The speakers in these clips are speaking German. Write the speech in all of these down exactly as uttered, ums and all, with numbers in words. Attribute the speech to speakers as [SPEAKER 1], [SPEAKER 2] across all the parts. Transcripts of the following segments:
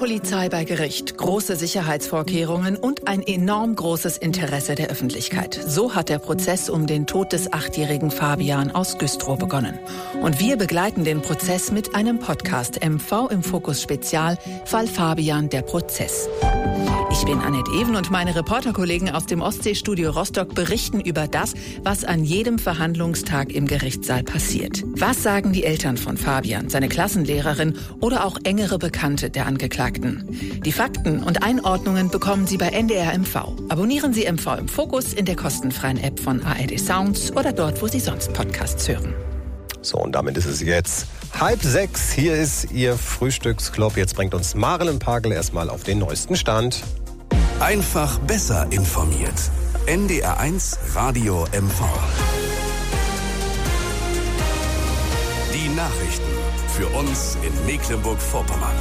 [SPEAKER 1] Polizei bei Gericht, große Sicherheitsvorkehrungen und ein enorm großes Interesse der Öffentlichkeit. So hat der Prozess um den Tod des achtjährigen Fabian aus Güstrow begonnen. Und wir begleiten den Prozess mit einem Podcast M V im Fokus Spezial, Fall Fabian, der Prozess. Ich bin Annette Even und meine Reporterkollegen aus dem Ostseestudio Rostock berichten über das, was an jedem Verhandlungstag im Gerichtssaal passiert. Was sagen die Eltern von Fabian, seine Klassenlehrerin oder auch engere Bekannte der Angeklagten? Die Fakten und Einordnungen bekommen Sie bei N D R M V. Abonnieren Sie M V im Fokus in der kostenfreien App von A R D Sounds oder dort, wo Sie sonst Podcasts hören.
[SPEAKER 2] So, und damit ist es jetzt halb sechs. Hier ist Ihr Frühstücksclub. Jetzt bringt uns Marilyn Pagel erstmal auf den neuesten Stand.
[SPEAKER 3] Einfach besser informiert. N D R eins Radio M V. Die Nachrichten für uns in Mecklenburg-Vorpommern.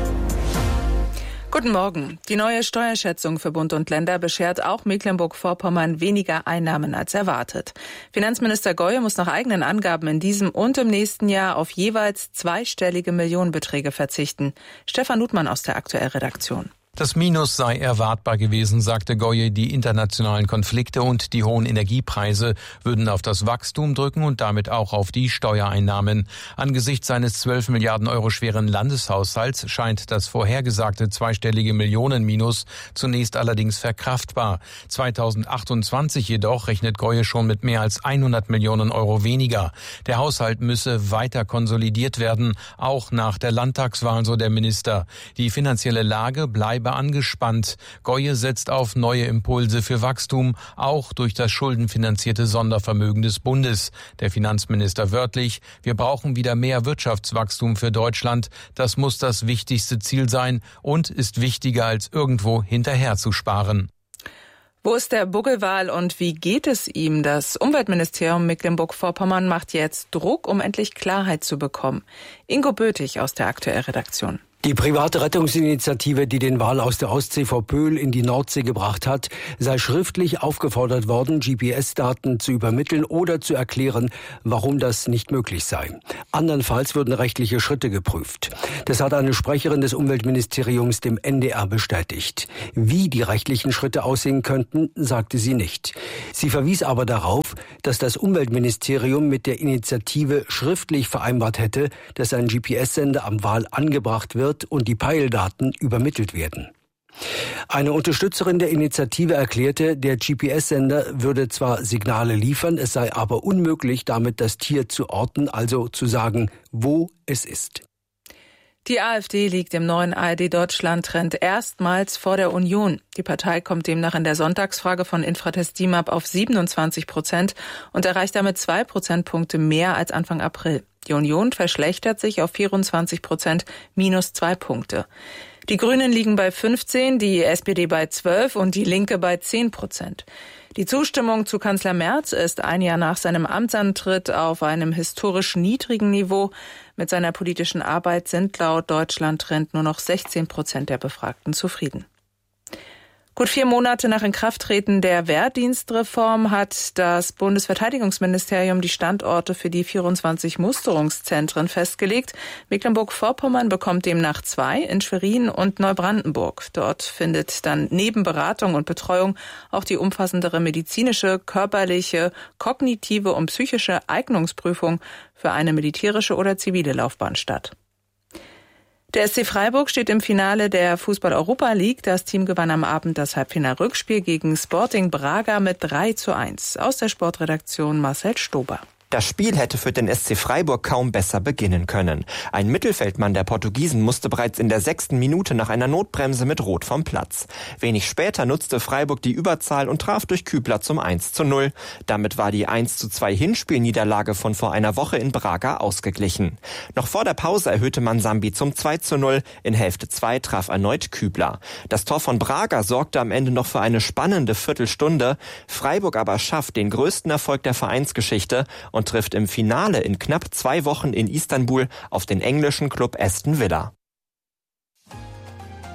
[SPEAKER 4] Guten Morgen. Die neue Steuerschätzung für Bund und Länder beschert auch Mecklenburg-Vorpommern weniger Einnahmen als erwartet. Finanzminister Goye muss nach eigenen Angaben in diesem und im nächsten Jahr auf jeweils zweistellige Millionenbeträge verzichten. Stefan Nutmann aus der Aktuell-Redaktion.
[SPEAKER 5] Das Minus sei erwartbar gewesen, sagte Goye. Die internationalen Konflikte und die hohen Energiepreise würden auf das Wachstum drücken und damit auch auf die Steuereinnahmen. Angesichts seines zwölf Milliarden Euro schweren Landeshaushalts scheint das vorhergesagte zweistellige Millionenminus zunächst allerdings verkraftbar. zweitausendachtundzwanzig jedoch rechnet Goye schon mit mehr als hundert Millionen Euro weniger. Der Haushalt müsse weiter konsolidiert werden, auch nach der Landtagswahl, so der Minister. Die finanzielle Lage bleibe angespannt. Goye setzt auf neue Impulse für Wachstum, auch durch das schuldenfinanzierte Sondervermögen des Bundes. Der Finanzminister wörtlich: Wir brauchen wieder mehr Wirtschaftswachstum für Deutschland. Das muss das wichtigste Ziel sein und ist wichtiger als irgendwo hinterher zu sparen.
[SPEAKER 4] Wo ist der Buggelwal und wie geht es ihm? Das Umweltministerium Mecklenburg-Vorpommern macht jetzt Druck, um endlich Klarheit zu bekommen. Ingo Bötig aus der Aktuell-Redaktion.
[SPEAKER 6] Die private Rettungsinitiative, die den Wal aus der Ostsee vor Pöhl in die Nordsee gebracht hat, sei schriftlich aufgefordert worden, G P S-Daten zu übermitteln oder zu erklären, warum das nicht möglich sei. Andernfalls würden rechtliche Schritte geprüft. Das hat eine Sprecherin des Umweltministeriums dem N D R bestätigt. Wie die rechtlichen Schritte aussehen könnten, sagte sie nicht. Sie verwies aber darauf, dass das Umweltministerium mit der Initiative schriftlich vereinbart hätte, dass ein G P S-Sender am Wal angebracht wird und die Peildaten übermittelt werden. Eine Unterstützerin der Initiative erklärte, der G P S-Sender würde zwar Signale liefern, es sei aber unmöglich, damit das Tier zu orten, also zu sagen, wo es ist.
[SPEAKER 4] Die AfD liegt im neuen A R D-Deutschland-Trend erstmals vor der Union. Die Partei kommt demnach in der Sonntagsfrage von Infratest DIMAP auf siebenundzwanzig Prozent und erreicht damit zwei Prozentpunkte mehr als Anfang April. Die Union verschlechtert sich auf vierundzwanzig Prozent, minus zwei Punkte. Die Grünen liegen bei fünfzehn, die S P D bei zwölf und die Linke bei zehn Prozent. Die Zustimmung zu Kanzler Merz ist ein Jahr nach seinem Amtsantritt auf einem historisch niedrigen Niveau. Mit seiner politischen Arbeit sind laut Deutschland-Trend nur noch sechzehn Prozent der Befragten zufrieden. Gut vier Monate nach Inkrafttreten der Wehrdienstreform hat das Bundesverteidigungsministerium die Standorte für die vierundzwanzig Musterungszentren festgelegt. Mecklenburg-Vorpommern bekommt demnach zwei, in Schwerin und Neubrandenburg. Dort findet dann neben Beratung und Betreuung auch die umfassendere medizinische, körperliche, kognitive und psychische Eignungsprüfung für eine militärische oder zivile Laufbahn statt. Der S C Freiburg steht im Finale der Fußball-Europa League. Das Team gewann am Abend das Halbfinal-Rückspiel gegen Sporting Braga mit drei zu eins. Aus der Sportredaktion Marcel Stober.
[SPEAKER 7] Das Spiel hätte für den S C Freiburg kaum besser beginnen können. Ein Mittelfeldmann der Portugiesen musste bereits in der sechsten Minute nach einer Notbremse mit Rot vom Platz. Wenig später nutzte Freiburg die Überzahl und traf durch Kübler zum eins zu null. Damit war die eins zu zwei Hinspielniederlage von vor einer Woche in Braga ausgeglichen. Noch vor der Pause erhöhte man Sambi zum zwei zu null. In Hälfte zwei traf erneut Kübler. Das Tor von Braga sorgte am Ende noch für eine spannende Viertelstunde. Freiburg aber schafft den größten Erfolg der Vereinsgeschichte und trifft im Finale in knapp zwei Wochen in Istanbul auf den englischen Club Aston Villa.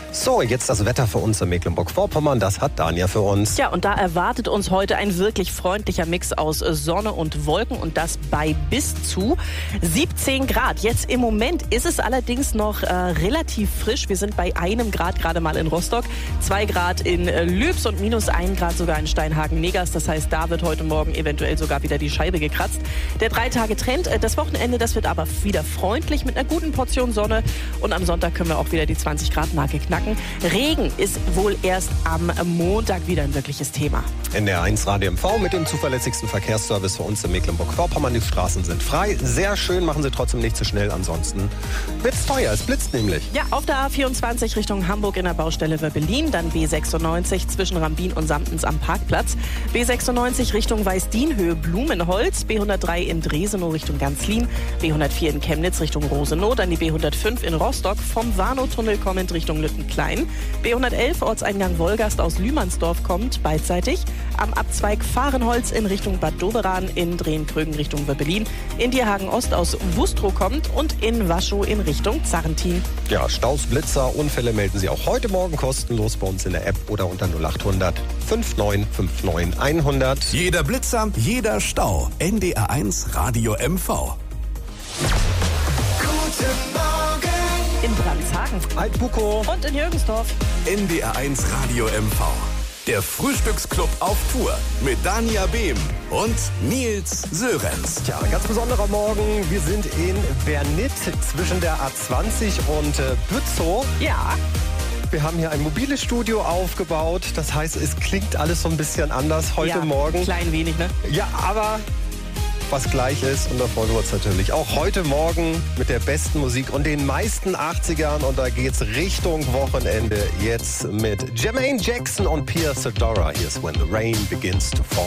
[SPEAKER 2] So, jetzt das Wetter für uns in Mecklenburg-Vorpommern. Das hat Dania für uns.
[SPEAKER 8] Ja, und da erwartet uns heute ein wirklich freundlicher Mix aus Sonne und Wolken und das bei bis zu siebzehn Grad. Jetzt im Moment ist es allerdings noch äh, relativ frisch. Wir sind bei einem Grad gerade mal in Rostock, zwei Grad in äh, Lübs und minus ein Grad sogar in Steinhagen-Negers. Das heißt, da wird heute Morgen eventuell sogar wieder die Scheibe gekratzt. Der Drei-Tage-Trend, äh, das Wochenende, das wird aber wieder freundlich mit einer guten Portion Sonne und am Sonntag können wir auch wieder die zwanzig Grad Marke knacken. Regen ist wohl erst am Montag wieder ein wirkliches Thema.
[SPEAKER 2] N D R eins Radio M V mit dem zuverlässigsten Verkehrsservice für uns in Mecklenburg-Vorpommern. Die Straßen sind frei. Sehr schön, machen Sie trotzdem nicht zu schnell. Ansonsten wird's teuer. Es blitzt nämlich.
[SPEAKER 8] Ja, auf der A vierundzwanzig Richtung Hamburg in der Baustelle Wöbbelin. Dann B sechsundneunzig zwischen Rambin und Samtens am Parkplatz. B sechsundneunzig Richtung Weißdienhöhe Blumenholz. B hundertdrei in Dresenow Richtung Ganzlin. B hundertvier in Chemnitz Richtung Rosenow. Dann die B hundertfünf in Rostock vom Warnow-Tunnel kommend Richtung Lüttenklein. B hundertelf Ortseingang Wolgast aus Lühmannsdorf kommt beidseitig. Am Abzweig Fahrenholz in Richtung Bad Doberan, in Drehen-Krögen Richtung Wöbbelin. In Dierhagen Ost aus Wustrow kommt und in Waschow in Richtung Zarrentin.
[SPEAKER 2] Ja, Staus, Blitzer, Unfälle melden Sie auch heute Morgen kostenlos bei uns in der App oder unter null acht hundert neunundfünfzig neunundfünfzig hundert.
[SPEAKER 3] Jeder Blitzer, jeder Stau. N D R eins Radio M V.
[SPEAKER 9] Guten Morgen.
[SPEAKER 8] In Brandhagen
[SPEAKER 2] Altbukow
[SPEAKER 8] und in Jürgensdorf.
[SPEAKER 3] N D R eins Radio M V. Der Frühstücksclub auf Tour mit Dania Behm und Nils Sörenz.
[SPEAKER 2] Tja, ein ganz besonderer Morgen. Wir sind in Bernit zwischen der A zwanzig und äh, Bützow.
[SPEAKER 8] Ja.
[SPEAKER 2] Wir haben hier ein mobiles Studio aufgebaut. Das heißt, es klingt alles so ein bisschen anders heute
[SPEAKER 8] ja,
[SPEAKER 2] Morgen.
[SPEAKER 8] Ein klein wenig, ne?
[SPEAKER 2] Ja, aber was gleich ist. Und da freuen wir uns natürlich auch heute Morgen mit der besten Musik und den meisten achtzigern. Und da geht's Richtung Wochenende jetzt mit Jermaine Jackson und Pia Sedora. Hier ist When the Rain Begins to Fall.